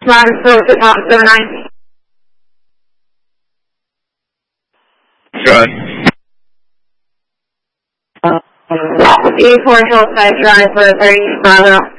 Roger, 479. Go ahead. E4 Hillside Drive for 30 Bravo.